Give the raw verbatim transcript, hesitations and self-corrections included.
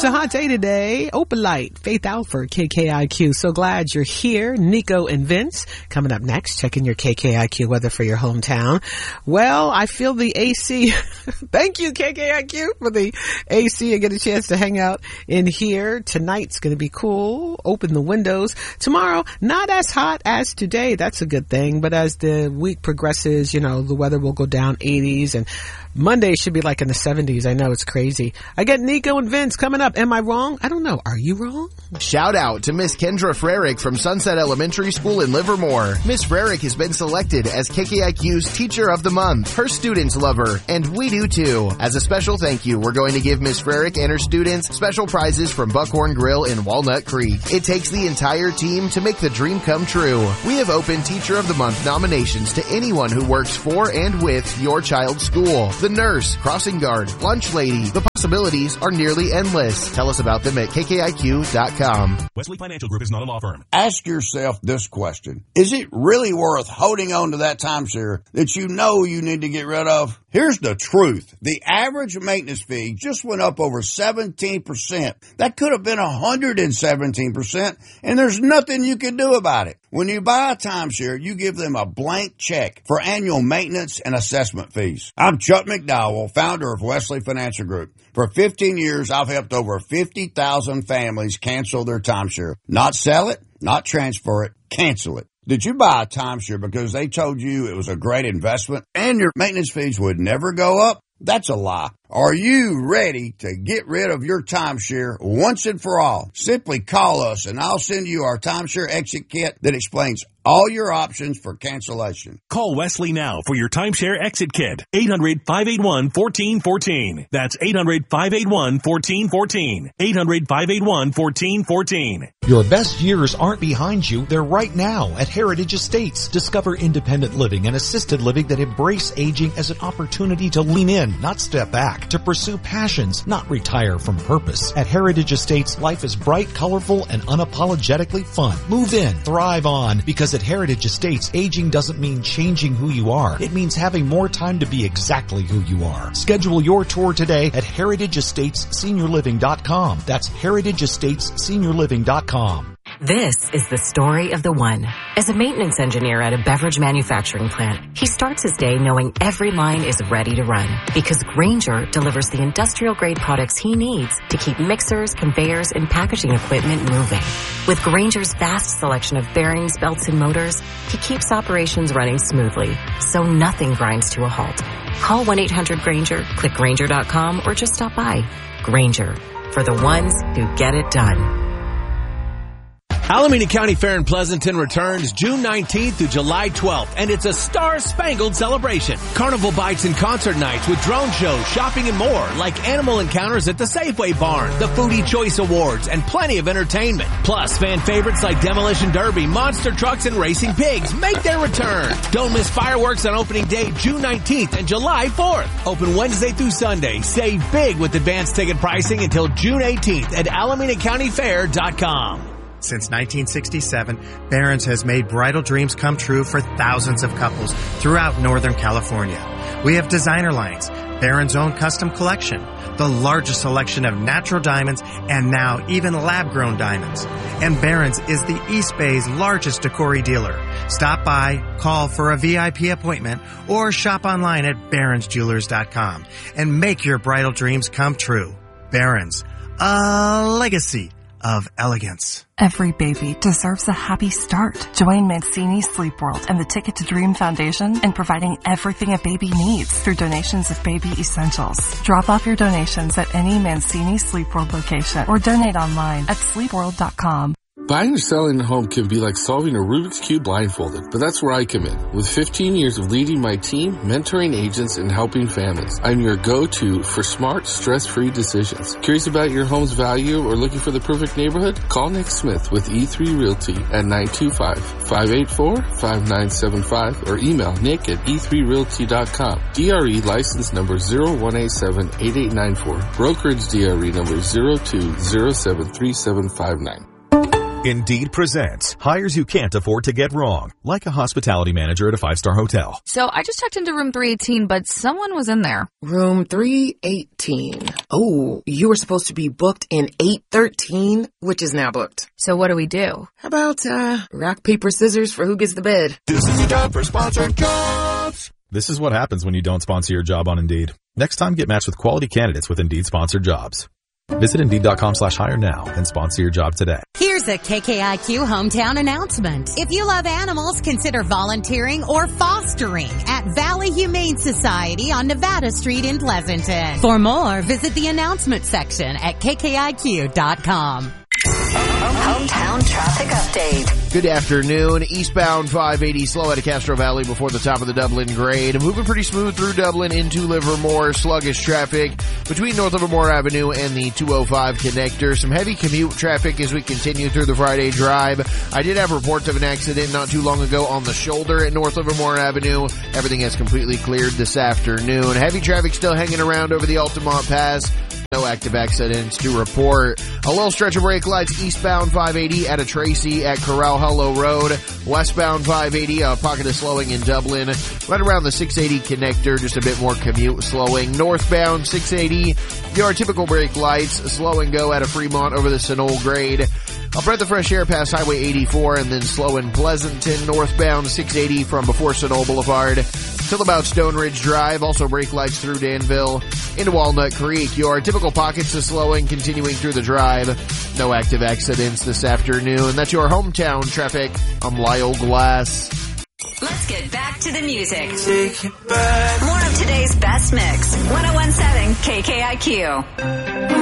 It's a hot day today. Open Light, Faith Alford, K K I Q. So glad you're here. Nico and Vince coming up next. Checking your K K I Q weather for your hometown. Well, I feel the A C. Thank you, K K I Q, for the A C. I get a chance to hang out in here. Tonight's going to be cool. Open the windows. Tomorrow, not as hot as today. That's a good thing. But as the week progresses, you know, the weather will go down eighties, and Monday should be like in the seventies. I know, it's crazy. I get Nico and Vince coming up. Am I wrong? I don't know. Are you wrong? Shout out to Miss Kendra Frerick from Sunset Elementary School in Livermore. Miss Frerick has been selected as K K I Q's Teacher of the Month. Her students love her, and we do too. As a special thank you, we're going to give Miss Frerick and her students special prizes from Buckhorn Grill in Walnut Creek. It takes the entire team to make the dream come true. We have opened Teacher of the Month nominations to anyone who works for and with your child's school. The nurse, crossing guard, lunch lady. The possibilities are nearly endless. Tell us about them at K K I Q dot com. Wesley Financial Group is not a law firm. Ask yourself this question. Is it really worth holding on to that timeshare that you know you need to get rid of? Here's the truth. The average maintenance fee just went up over seventeen percent. That could have been one hundred seventeen percent, and there's nothing you can do about it. When you buy a timeshare, you give them a blank check for annual maintenance and assessment fees. I'm Chuck McDowell, founder of Wesley Financial Group. For fifteen years, I've helped over fifty thousand families cancel their timeshare. Not sell it, not transfer it, cancel it. Did you buy a timeshare because they told you it was a great investment and your maintenance fees would never go up? That's a lie. Are you ready to get rid of your timeshare once and for all? Simply call us and I'll send you our timeshare exit kit that explains all your options for cancellation. Call Wesley now for your timeshare exit kit. eight hundred, five eight one, one four one four. That's eight hundred, five eight one, one four one four. eight hundred, five eight one, one four one four. Your best years aren't behind you. They're right now at Heritage Estates. Discover independent living and assisted living that embrace aging as an opportunity to lean in, not step back, to pursue passions, not retire from purpose. At Heritage Estates, life is bright, colorful, and unapologetically fun. Move in, thrive on, because at Heritage Estates, aging doesn't mean changing who you are. It means having more time to be exactly who you are. Schedule your tour today at heritage estates senior living dot com. That's heritage estates senior living dot com. This is the story of the one. As a maintenance engineer at a beverage manufacturing plant, he starts his day knowing every line is ready to run because Grainger delivers the industrial-grade products he needs to keep mixers, conveyors, and packaging equipment moving. With Grainger's vast selection of bearings, belts, and motors, he keeps operations running smoothly, so nothing grinds to a halt. Call one eight hundred Grainger, click Grainger dot com, or just stop by. Grainger, for the ones who get it done. Alameda County Fair in Pleasanton returns June nineteenth through July twelfth, and it's a star-spangled celebration. Carnival bites and concert nights with drone shows, shopping, and more, like animal encounters at the Safeway Barn, the Foodie Choice Awards, and plenty of entertainment. Plus, fan favorites like Demolition Derby, monster trucks, and racing pigs make their return. Don't miss fireworks on opening day June nineteenth and July fourth. Open Wednesday through Sunday. Save big with advanced ticket pricing until June eighteenth at alameda county fair dot com. Since nineteen sixty-seven, Barron's has made bridal dreams come true for thousands of couples throughout Northern California. We have designer lines, Barron's own custom collection, the largest selection of natural diamonds, and now even lab-grown diamonds. And Barron's is the East Bay's largest Decory dealer. Stop by, call for a V I P appointment, or shop online at barrons jewelers dot com and make your bridal dreams come true. Barron's, a legacy of elegance. Every baby deserves a happy start. Join Mancini Sleep World and the Ticket to Dream Foundation in providing everything a baby needs through donations of baby essentials. Drop off your donations at any Mancini Sleep World location or donate online at sleep world dot com. Buying or selling a home can be like solving a Rubik's Cube blindfolded, but that's where I come in. With fifteen years of leading my team, mentoring agents, and helping families, I'm your go-to for smart, stress-free decisions. Curious about your home's value or looking for the perfect neighborhood? Call Nick Smith with E three Realty at nine two five, five eight four, five nine seven five or email nick at e three realty dot com. D R E license number zero one eight seven eight eight nine four. Brokerage D R E number zero two zero seven three seven five nine. Indeed presents hires you can't afford to get wrong, like a hospitality manager at a five-star hotel. So I just checked into room three eighteen, but someone was in there. Room three eighteen. Oh, you were supposed to be booked in eight thirteen, which is now booked. So what do we do? How about, uh, rock, paper, scissors for who gets the bed? This is a job for Sponsored Jobs. This is what happens when you don't sponsor your job on Indeed. Next time, get matched with quality candidates with Indeed sponsored jobs. Visit Indeed.com slash hire now and sponsor your job today. Here's a K K I Q hometown announcement. If you love animals, consider volunteering or fostering at Valley Humane Society on Nevada Street in Pleasanton. For more, visit the announcement section at K K I Q dot com. Hometown traffic update. Good afternoon. Eastbound five eighty slow out of Castro Valley before the top of the Dublin grade. Moving pretty smooth through Dublin into Livermore. Sluggish traffic between North Livermore Avenue and the two oh five connector. Some heavy commute traffic as we continue through the Friday drive. I did have reports of an accident not too long ago on the shoulder at North Livermore Avenue. Everything has completely cleared this afternoon. Heavy traffic still hanging around over the Altamont Pass. No active accidents to report. A little stretch of brake lights eastbound five eighty at a Tracy at Corral Hollow Road. Westbound five eighty, a pocket of slowing in Dublin. Right around the six eighty connector, just a bit more commute slowing. Northbound six eighty, your typical brake lights, slow and go at a Fremont over the Sunol grade. A breath of fresh air past Highway eighty-four and then slow in Pleasanton. Northbound six eighty from before Sunol Boulevard till about Stone Ridge Drive. Also brake lights through Danville into Walnut Creek. Your typical pockets of slowing continuing through the drive. No active accidents this afternoon. That's your hometown traffic. I'm Lyle Glass. Let's get back to the music. Take it back. More of today's best mix. one oh one point seven K K I Q.